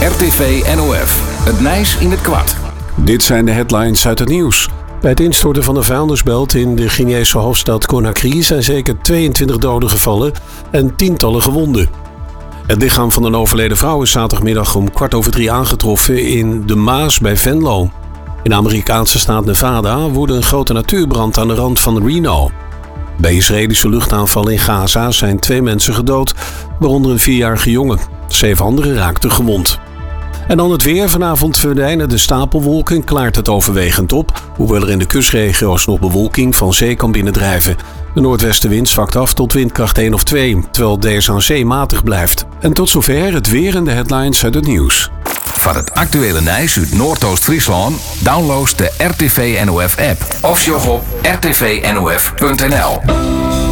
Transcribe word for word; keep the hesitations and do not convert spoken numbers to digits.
R T V N O F. Het Nijs in het kwart. Dit zijn de headlines uit het nieuws. Bij het instorten van een vuilnisbelt in de Guinese hoofdstad Conakry zijn zeker tweeëntwintig doden gevallen en tientallen gewonden. Het lichaam van een overleden vrouw is zaterdagmiddag om kwart over drie aangetroffen in de Maas bij Venlo. In de Amerikaanse staat Nevada woedde een grote natuurbrand aan de rand van Reno. Bij Israëlische luchtaanvallen in Gaza zijn twee mensen gedood, waaronder een vierjarige jongen. Zeven anderen raakten gewond. En dan het weer. Vanavond verdwijnen de stapelwolken en klaart het overwegend op, hoewel er in de kustregio's nog bewolking van zee kan binnendrijven. De noordwestenwind zwakt af tot windkracht één of twee, terwijl deze aan zee matig blijft. En tot zover het weer en de headlines uit het nieuws. Van het actuele Nijs uit Noordoost-Friesland download de R T V N O F app of sjog op r t v n o f punt n l.